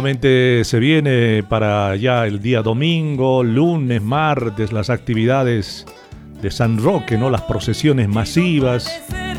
Nuevamente se viene para ya el día domingo, lunes, martes, las actividades de San Roque, ¿no? Las procesiones masivas.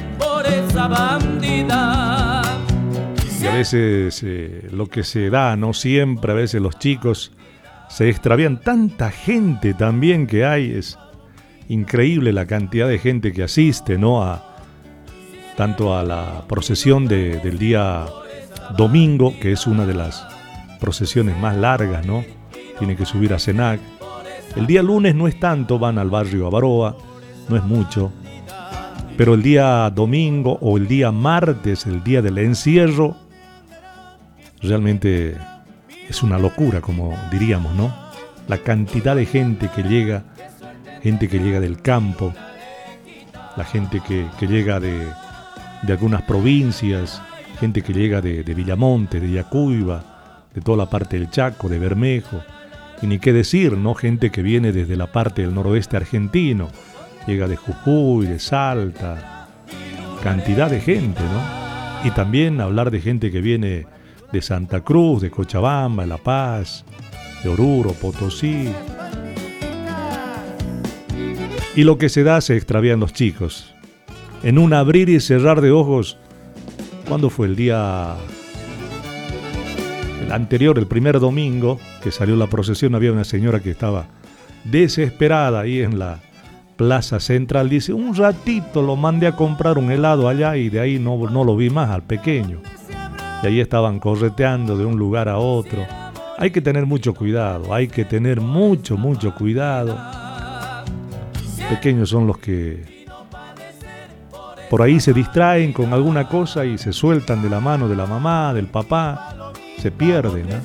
Y a veces lo que se da, no siempre, a veces los chicos se extravían. Tanta gente también que hay, es increíble la cantidad de gente que asiste, ¿no? Tanto a la procesión del día domingo, que es una de las procesiones más largas, ¿no? Tiene que subir a Senac. El día lunes no es tanto, van al barrio Avaroa, no es mucho. Pero el día domingo o el día martes, el día del encierro, realmente es una locura, como diríamos, ¿no? La cantidad de gente que llega del campo, la gente que llega de algunas provincias, gente que llega de Villamonte, de Yacuiba, de toda la parte del Chaco, de Bermejo, y ni qué decir, ¿no? Gente que viene desde la parte del noroeste argentino, llega de Jujuy, de Salta, cantidad de gente, ¿no? Y también hablar de gente que viene de Santa Cruz, de Cochabamba, de La Paz, de Oruro, Potosí. Y lo que se da se extravían los chicos. En un abrir y cerrar de ojos, ¿cuándo fue el día? El anterior, el primer domingo que salió la procesión, había una señora que estaba desesperada ahí en la plaza central. Dice, un ratito lo mandé a comprar un helado allá y de ahí no lo vi más al pequeño. Y ahí estaban correteando de un lugar a otro. Hay que tener mucho cuidado, hay que tener mucho cuidado. Pequeños son los que por ahí se distraen con alguna cosa y se sueltan de la mano de la mamá, del papá. Se pierden, ¿no?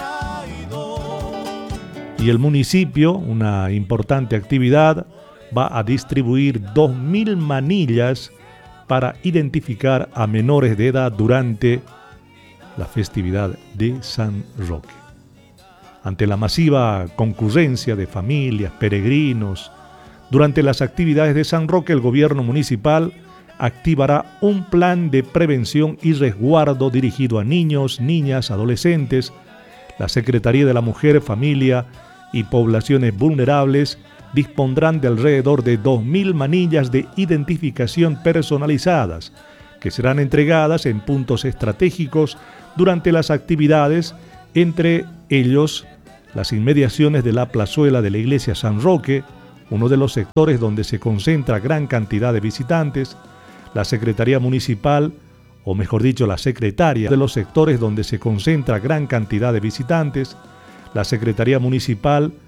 Y el municipio, una importante actividad, va a distribuir 2.000 manillas para identificar a menores de edad durante la festividad de San Roque. Ante la masiva concurrencia de familias, peregrinos, durante las actividades de San Roque, el gobierno municipal activará un plan de prevención y resguardo dirigido a niños, niñas, adolescentes. La Secretaría de la Mujer, Familia y Poblaciones Vulnerables dispondrán de alrededor de 2.000 manillas de identificación personalizadas, que serán entregadas en puntos estratégicos durante las actividades, entre ellos las inmediaciones de la plazuela de la iglesia San Roque, uno de los sectores donde se concentra gran cantidad de visitantes. La Secretaría Municipal, o mejor dicho, la Secretaria de los sectores donde se concentra gran cantidad de visitantes, la Secretaría Municipal